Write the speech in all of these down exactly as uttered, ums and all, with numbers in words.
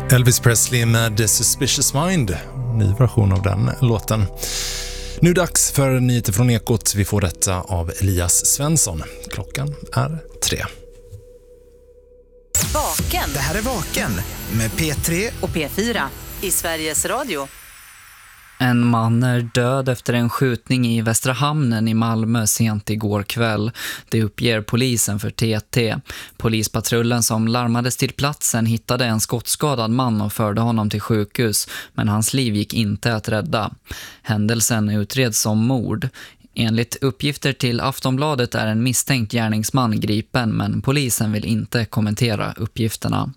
Elvis Presley med The Suspicious Mind, ny version av den låten. Nu dags för nyheter från Ekot. Vi får detta av Elias Svensson. Klockan är tre. Vaken. Det här är Vaken med P tre och P fyra i Sveriges Radio. En man är död efter en skjutning i Västra Hamnen i Malmö sent igår kväll. Det uppger polisen för T T. Polispatrullen som larmades till platsen hittade en skottskadad man och förde honom till sjukhus, men hans liv gick inte att rädda. Händelsen utreds som mord. Enligt uppgifter till Aftonbladet är en misstänkt gärningsman gripen, men polisen vill inte kommentera uppgifterna.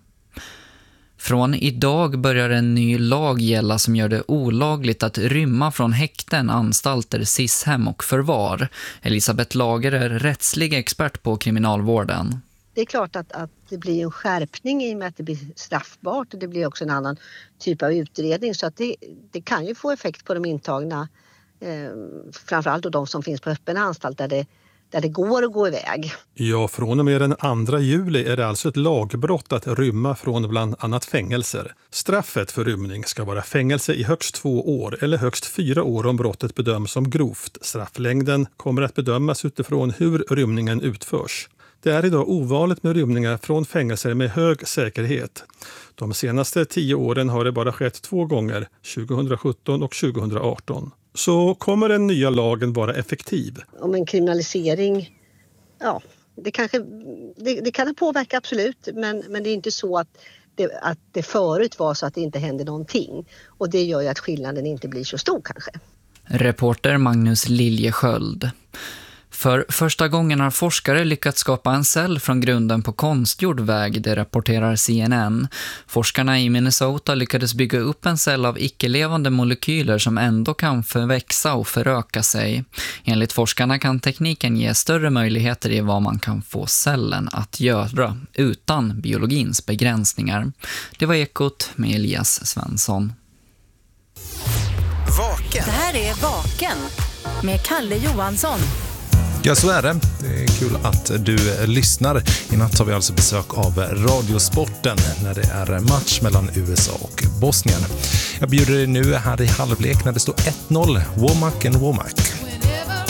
Från idag börjar en ny lag gälla som gör det olagligt att rymma från häkten, anstalter, sishem och förvar. Elisabeth Lager är rättslig expert på kriminalvården. Det är klart att, att det blir en skärpning i och med att det blir straffbart, och det blir också en annan typ av utredning, så att det, det kan ju få effekt på de intagna, eh, framförallt då de som finns på öppen anstalt där det där det går att gå iväg. Ja, från och med den andra juli är det alltså ett lagbrott att rymma från bland annat fängelser. Straffet för rymning ska vara fängelse i högst två år eller högst fyra år om brottet bedöms som grovt. Strafflängden kommer att bedömas utifrån hur rymningen utförs. Det är idag ovanligt med rymningar från fängelser med hög säkerhet. De senaste tio åren har det bara skett två gånger, tjugohundrasjutton och tjugohundraarton. Så kommer den nya lagen vara effektiv? Om en kriminalisering, ja, det, kanske, det, det kan påverka absolut, men, men det är inte så att det, att det förut var så att det inte hände någonting. Och det gör ju att skillnaden inte blir så stor kanske. Reporter Magnus Liljesköld. För första gången har forskare lyckats skapa en cell från grunden på konstgjord väg, det rapporterar C N N. Forskarna i Minnesota lyckades bygga upp en cell av icke-levande molekyler som ändå kan förväxa och föröka sig. Enligt forskarna kan tekniken ge större möjligheter i vad man kan få cellen att göra utan biologins begränsningar. Det var Ekot med Elias Svensson. Vaken. Det här är Vaken med Kalle Johansson. Ja, så är det. Det är kul att du lyssnar. I natt har vi alltså besök av Radiosporten när det är match mellan U S A och Bosnien. Jag bjuder dig nu här i halvlek när det står ett noll. Womack and Womack.